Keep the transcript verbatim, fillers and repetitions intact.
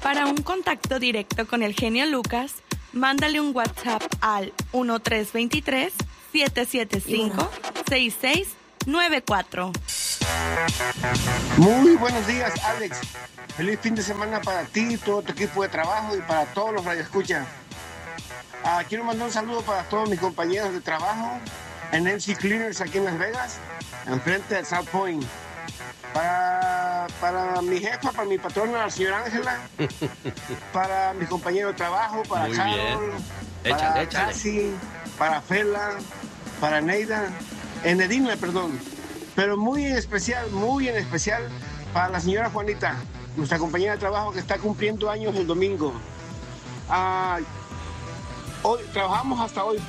Para un contacto directo con el genio Lucas, mándale un WhatsApp al uno tres dos tres, siete siete cinco, seis seis nueve cuatro. Muy buenos días, Alex. Feliz fin de semana para ti, todo tu equipo de trabajo y para todos los radioescuchas. Ah, quiero mandar un saludo para todos mis compañeros de trabajo en N C Cleaners aquí en Las Vegas, enfrente de South Point. Para, para mi jefa, para mi patrona, la señora Ángela, para mis compañeros de trabajo, para Muy Carol, bien. para Échale, échale. Cassie, para Fela, para Neida, en Edina, perdón. Pero muy en especial, muy en especial para la señora Juanita, nuestra compañera de trabajo que está cumpliendo años el domingo. Ah, hoy trabajamos hasta hoy.